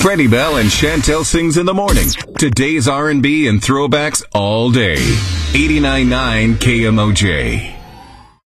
Freddie Bell and Chantel Sings in the Morning. Today's R&B and throwbacks all day. 89.9 KMOJ.